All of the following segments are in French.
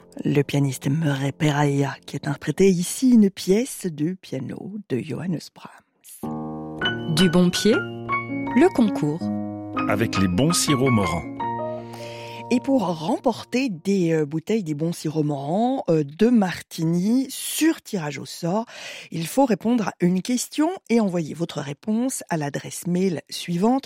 Le pianiste Murray Perahia qui interprétait ici une pièce de piano de Johannes Brahms. Du bon pied, le concours. Avec les bons sirops Morand. Et pour remporter des bouteilles des bons sirops Morand de Martini sur tirage au sort, il faut répondre à une question et envoyer votre réponse à l'adresse mail suivante: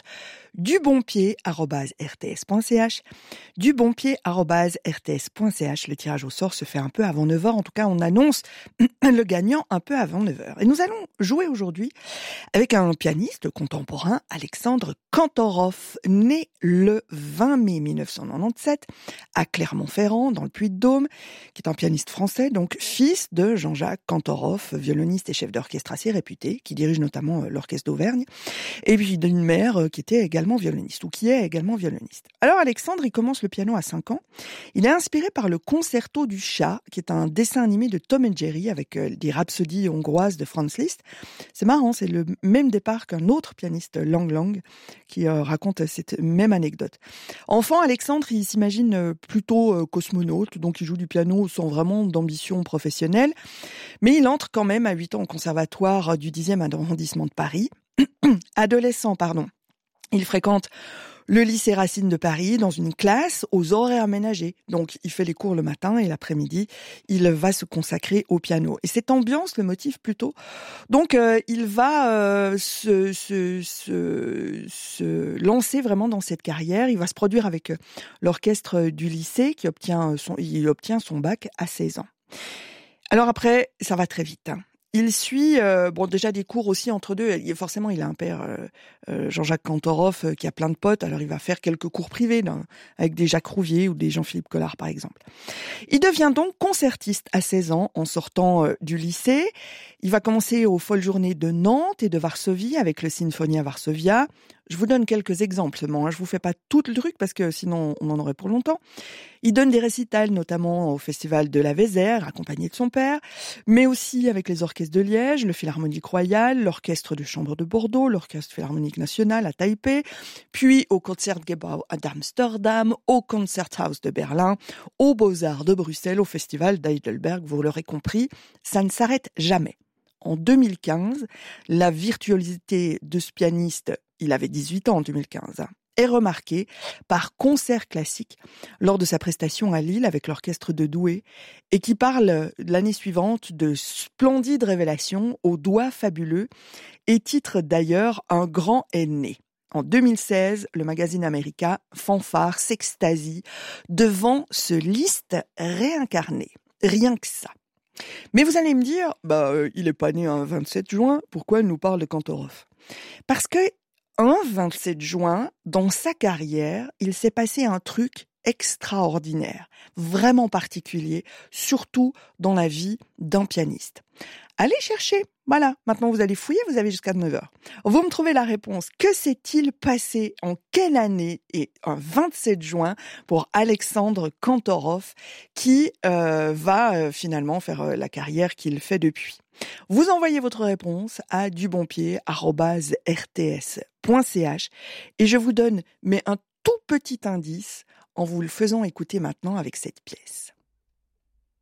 dubonpied@rts.ch. dubonpied@rts.ch. Le tirage au sort se fait un peu avant 9h. En tout cas, on annonce le gagnant un peu avant 9h. Et nous allons jouer aujourd'hui avec un pianiste contemporain, Alexandre Kantorov, né le 20 mai 1997 à Clermont-Ferrand, dans le Puy-de-Dôme, qui est un pianiste français, donc fils de Jean-Jacques Kantorov, violoniste et chef d'orchestre assez réputé, qui dirige notamment l'orchestre d'Auvergne, et puis d'une mère qui était également violoniste, ou qui est également violoniste. Alors Alexandre, il commence le piano à 5 ans. Il est inspiré par le Concerto du chat, qui est un dessin animé de Tom et Jerry avec des rhapsodies hongroises de Franz Liszt. C'est marrant, c'est le même départ qu'un autre pianiste, Lang Lang, qui raconte cette même anecdote. Enfant, Alexandre, il s'imagine plutôt cosmonaute, donc il joue du piano sans vraiment d'ambition professionnelle, mais il entre quand même à 8 ans au conservatoire du 10e arrondissement de Paris. Adolescent, il fréquente le lycée Racine de Paris dans une classe aux horaires aménagés. Donc, il fait les cours le matin et l'après-midi, il va se consacrer au piano. Et cette ambiance le motive plutôt. Donc, il va se lancer vraiment dans cette carrière. Il va se produire avec l'orchestre du lycée qui obtient son bac à 16 ans. Alors après, ça va très vite, hein. Il suit déjà des cours aussi entre deux. Forcément, il a un père, Jean-Jacques Kantorov, qui a plein de potes. Alors, il va faire quelques cours privés avec des Jacques Rouvier ou des Jean-Philippe Collard, par exemple. Il devient donc concertiste à 16 ans en sortant du lycée. Il va commencer aux Folles Journées de Nantes et de Varsovie avec le Sinfonia Varsovia. Je vous donne quelques exemples seulement, hein. Je vous fais pas tout le truc parce que sinon on en aurait pour longtemps. Il donne des récitals notamment au Festival de la Vézère, accompagné de son père, mais aussi avec les orchestres de Liège, le Philharmonique Royal, l'Orchestre de Chambre de Bordeaux, l'Orchestre Philharmonique National à Taipei, puis au Concertgebouw d'Amsterdam, au Concerthaus de Berlin, aux Beaux-Arts de Bruxelles, au Festival d'Heidelberg. Vous l'aurez compris, ça ne s'arrête jamais. En 2015, la virtuosité de ce pianiste, il avait 18 ans en 2015, est remarquée par Concert Classique lors de sa prestation à Lille avec l'orchestre de Douai et qui parle l'année suivante de splendides révélations aux doigts fabuleux et titre d'ailleurs Un grand est né. En 2016, le magazine américain Fanfare s'extasie devant ce Liszt réincarné. Rien que ça. Mais vous allez me dire, il est pas né un 27 juin, pourquoi il nous parle de Kantorov ? Parce que un 27 juin, dans sa carrière, il s'est passé un truc extraordinaire, vraiment particulier, surtout dans la vie d'un pianiste. Allez chercher, voilà, maintenant vous allez fouiller, vous avez jusqu'à 9h. Vous me trouvez la réponse. Que s'est-il passé en quelle année et un 27 juin pour Alexandre Kantorov qui va finalement faire la carrière qu'il fait depuis ? Vous envoyez votre réponse à dubonpied@rts.ch et je vous donne un tout petit indice en vous le faisant écouter maintenant avec cette pièce.